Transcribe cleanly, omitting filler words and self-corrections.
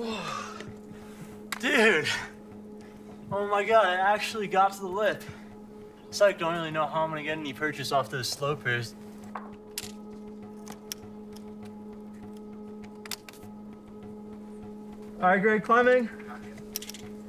Dude! Oh my god, I actually got to the lip. Psych, don't really know how I'm gonna get any purchase off those slopers. All right, Greg, climbing.